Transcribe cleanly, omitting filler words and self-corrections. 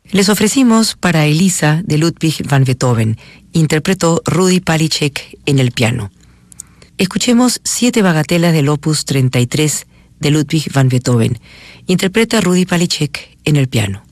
Les ofrecimos para Elisa de Ludwig van Beethoven. Interpretó Rudy Palicek en el piano. Escuchemos 7 bagatelas del Opus 33 de Ludwig van Beethoven. Interpreta Rudy Palicek en el piano.